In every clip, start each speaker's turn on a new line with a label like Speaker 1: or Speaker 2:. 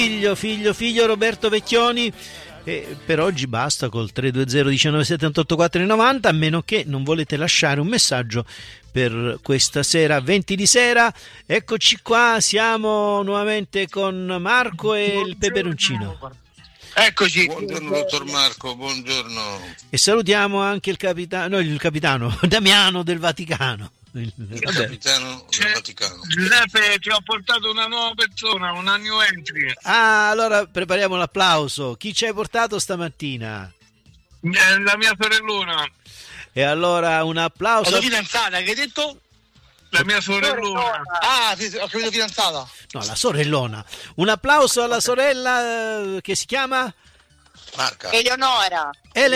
Speaker 1: Figlio Roberto Vecchioni. Per oggi basta col 320 19 78 490, a meno che non volete lasciare un messaggio per questa sera 20 di sera. Eccoci qua, siamo nuovamente con Marco e il peperoncino.
Speaker 2: Eccoci.
Speaker 3: Buongiorno dottor Marco, buongiorno.
Speaker 1: E salutiamo anche il capitano Damiano del Vaticano.
Speaker 3: Il capitano del Vaticano.
Speaker 2: Giuseppe, ti ho portato una nuova persona, una new entry.
Speaker 1: Allora prepariamo l'applauso. Chi ci hai portato stamattina?
Speaker 2: La mia sorellona.
Speaker 1: E allora un applauso.
Speaker 2: La tua fidanzata, che hai detto? La mia sorellona.
Speaker 4: Ah, sì, ho capito fidanzata.
Speaker 1: No, la sorellona. Un applauso alla sorella che si chiama?
Speaker 3: Marca.
Speaker 5: Eleonora.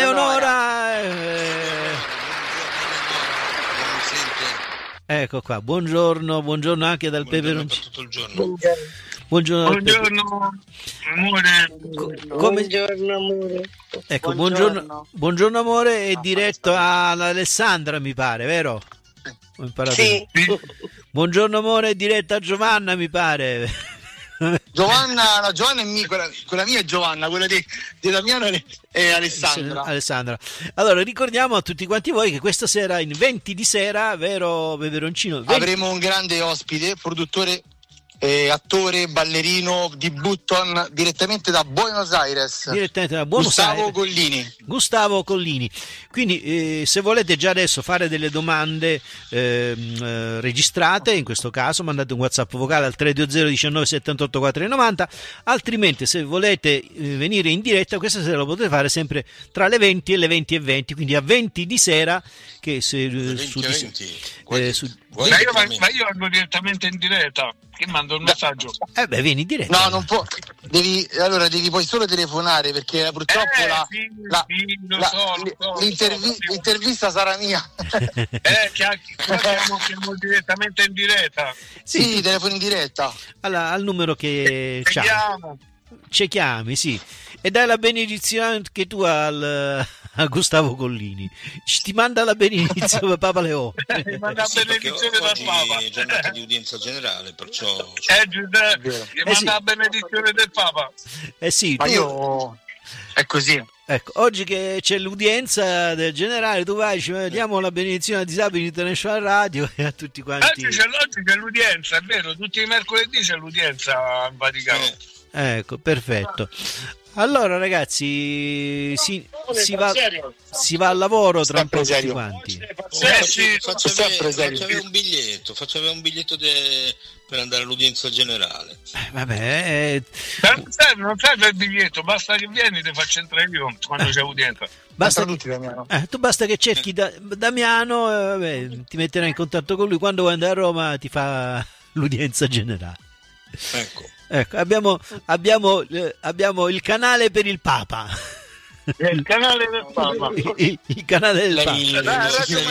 Speaker 1: Ecco qua, buongiorno anche dal peperoncino.
Speaker 3: Tutto il giorno.
Speaker 1: Buongiorno
Speaker 2: amore.
Speaker 5: Buongiorno amore.
Speaker 1: Ecco, buongiorno amore, è diretto all'Alessandra, mi pare, vero? Ho imparato.
Speaker 5: Sì.
Speaker 1: Buongiorno amore, è diretto a Giovanna, mi pare.
Speaker 4: Giovanna è mia, quella mia è Giovanna, quella di Damiano è Alessandra.
Speaker 1: Allora ricordiamo a tutti quanti voi che questa sera in 20 di sera, vero peperoncino?
Speaker 4: Avremo un grande ospite, produttore, attore, ballerino di Button, direttamente da Buenos Aires.
Speaker 1: Gustavo Collini. Quindi se volete già adesso fare delle domande registrate, in questo caso mandate un WhatsApp vocale al 320 19 78 490, altrimenti se volete venire in diretta questa sera lo potete fare sempre tra le 20 e le 20:20, quindi a 20 di sera, che se
Speaker 2: Ma io vengo direttamente in diretta, che mando il messaggio.
Speaker 1: Vieni in diretta.
Speaker 4: No, non può. Devi poi solo telefonare, perché purtroppo l'intervista sarà mia.
Speaker 2: Siamo direttamente in diretta.
Speaker 4: Sì, telefono in diretta.
Speaker 1: Al numero che ci chiami, sì. E dai la benedizione anche tu a Gustavo Collini. Ti manda la benedizione Papa Leone.
Speaker 2: Manda la benedizione dal Papa.
Speaker 3: È giornata di udienza generale, perciò
Speaker 2: Giuseppe, manda la benedizione del Papa.
Speaker 1: Sì,
Speaker 4: ma io è così.
Speaker 1: Ecco, oggi che c'è l'udienza del generale, tu vai, ci diamo la benedizione a Disabili International Radio e a tutti quanti.
Speaker 2: Oggi c'è l'udienza, è vero, tutti i mercoledì c'è l'udienza al Vaticano.
Speaker 1: Ecco, perfetto. Allora ragazzi, si va al lavoro tra un po' tutti quanti.
Speaker 3: Facciamo un biglietto per andare all'udienza generale.
Speaker 1: Vabbè,
Speaker 2: non serve il biglietto, basta che vieni, ti faccio entrare io quando c'è udienza.
Speaker 1: Tu basta che cerchi Damiano, ti metterai in contatto con lui, quando vuoi andare a Roma ti fa l'udienza generale. Ecco, abbiamo il canale per il Papa.
Speaker 2: Il canale del Papa.
Speaker 1: Il canale del Papa.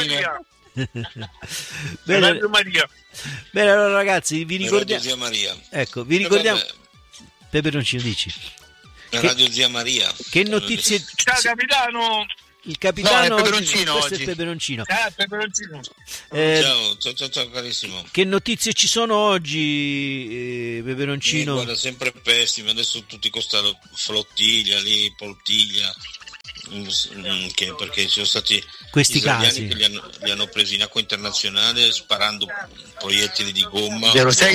Speaker 2: Radio Maria.
Speaker 1: Bene, allora ragazzi, vi ricordiamo.
Speaker 3: Radio Zia Maria.
Speaker 1: Ecco, vi ricordiamo. Peperoncino, dici.
Speaker 3: Radio Zia Maria.
Speaker 1: Che notizie?
Speaker 2: Ciao capitano.
Speaker 1: Il capitano,
Speaker 4: no, è Peperoncino
Speaker 1: questo
Speaker 4: oggi.
Speaker 1: è Peperoncino.
Speaker 2: Peperoncino.
Speaker 3: Ciao carissimo.
Speaker 1: Che notizie ci sono oggi, Peperoncino?
Speaker 3: Guarda, sempre pessime, adesso tutti costa flottiglia lì, poltiglia, perché ci sono stati
Speaker 1: questi casi
Speaker 3: che li hanno presi in acqua internazionale sparando proiettili di gomma.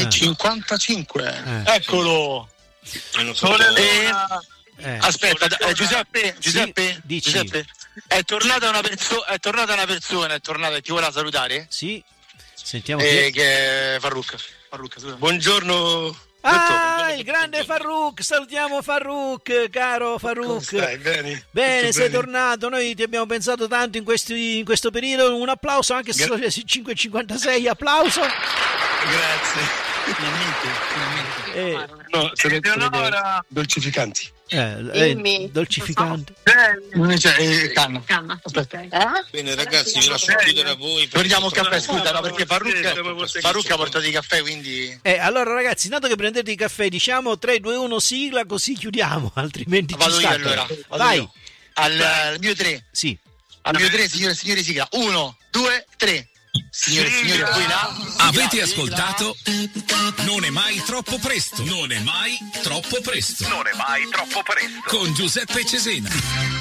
Speaker 4: 0655. Eccolo. Aspetta, Giuseppe,
Speaker 1: dici.
Speaker 4: Giuseppe, è tornata una persona, ti vuole salutare?
Speaker 1: Sì, sentiamo
Speaker 4: che è Farrucca.
Speaker 3: Buongiorno.
Speaker 1: Il grande Farruc, salutiamo Farruc, caro Farruc.
Speaker 4: Stai bene?
Speaker 1: Bene, sei tornato, noi ti abbiamo pensato tanto in questo periodo, un applauso anche se sono le 5:56, applauso.
Speaker 4: Grazie.
Speaker 2: No, Eleonora.
Speaker 4: Dolcificanti.
Speaker 1: Dolcificante.
Speaker 4: Non c'è canna. Aspetta.
Speaker 3: Bene ragazzi, vi lascio chiudere a voi.
Speaker 4: Prendiamo un caffè, scusa, no, perché Farrucca ha portato i caffè, quindi.
Speaker 1: Allora ragazzi, intanto che prendete i caffè, diciamo 3, 2, 1 sigla, così chiudiamo, altrimenti
Speaker 4: vado
Speaker 1: ci
Speaker 4: io
Speaker 1: staccano.
Speaker 4: allora.
Speaker 1: Vai.
Speaker 4: Al mio 3.
Speaker 1: Sì.
Speaker 4: Al mio 3, signore sigla. 1, 2, 3. Signore e signori, a voi là.
Speaker 6: Avete ascoltato Non è mai troppo presto. Non è mai troppo presto. Non è mai troppo presto. Con Giuseppe Cesena.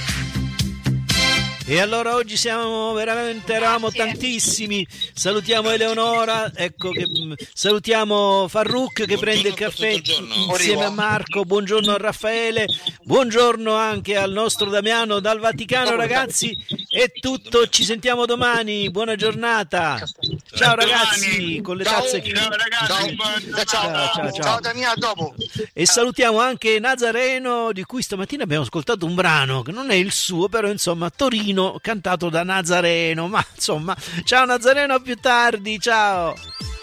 Speaker 1: E allora oggi eravamo tantissimi. Salutiamo Eleonora, ecco che salutiamo Farruk che prende il caffè insieme a Marco. Buongiorno a Raffaele, buongiorno anche al nostro Damiano dal Vaticano. Ragazzi, è tutto, ci sentiamo domani. Buona giornata. Ciao ragazzi, con le tazze.
Speaker 2: Ciao ragazzi.
Speaker 4: Ciao Damiano, dopo.
Speaker 1: E salutiamo anche Nazareno, di cui stamattina abbiamo ascoltato un brano che non è il suo, però insomma Torino, cantato da Nazareno. Ma insomma, ciao Nazareno, a più tardi, ciao.